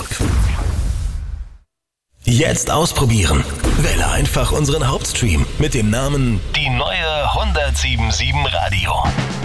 Facebook. Jetzt ausprobieren. Wähle einfach unseren Hauptstream mit dem Namen Die neue 107.7 Radio.